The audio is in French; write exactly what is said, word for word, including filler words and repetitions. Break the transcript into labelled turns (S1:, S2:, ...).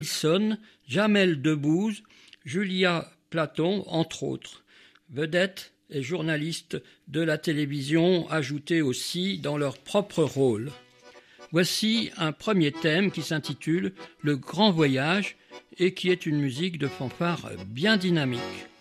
S1: Wilson, Jamel Debbouze, Julia Platon, entre autres. Vedettes et journalistes de la télévision ajoutés aussi dans leur propre rôle. Voici un premier thème qui s'intitule « Le Grand Voyage » et qui est une musique de fanfare bien dynamique.